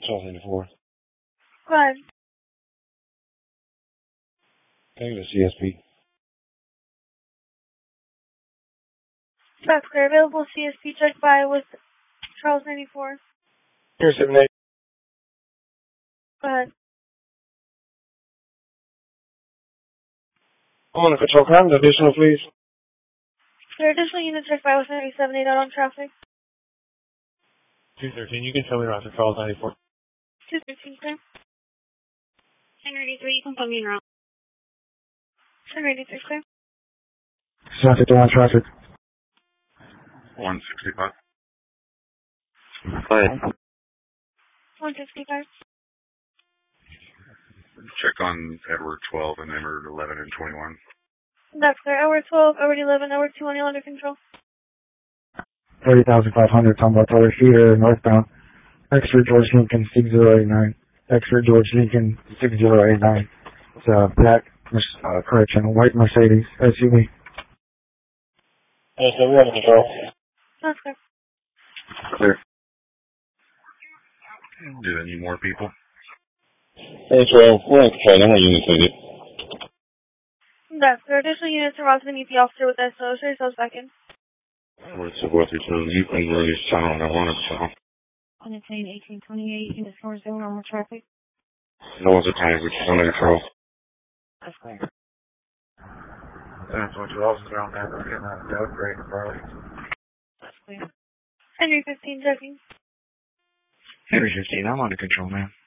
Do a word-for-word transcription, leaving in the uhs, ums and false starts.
Charles ninety-four. Go ahead. Can I get a C S P? That's clear. Available C S P check by with Charles ninety-four. Here, seven eight. Go ahead. I want to control crime. Additional, please. There are additional units check by with ninety-seven eight out on traffic. two thirteen. You can tell me around to Charles ninety-four. two thirteen, clear. ten eighty-three, you can put me around. ten eighty-three, clear. Traffic, on traffic. one sixty-five. Go ahead. one sixty-five. Check on Edward twelve and Edward eleven and twenty-one. That's clear. Hour twelve, hour eleven, hour two on under control. thirty thousand five hundred, Tom Bartoli Feeder, northbound. X-ray George Lincoln, six zero eight nine. X-ray George Lincoln, six zero eight nine. It's a black, uh, correction, white Mercedes S U V. Hey, so we're under control. That's clear. Clear. Do they need more people? Hey, Trail, we're in control. No more units with it. That's clear. Additional units are also beneath the officer with S O. Show yourselves back in. What's the what you told you can really sound I want to sound. one eighteen twenty-eight, unit four zero, normal traffic. No one's attacking, which is under control. That's clear. That's what you also around that. We're getting that dope break, bro. That's clear. Henry fifteen checking. Henry fifteen, I'm under control, man.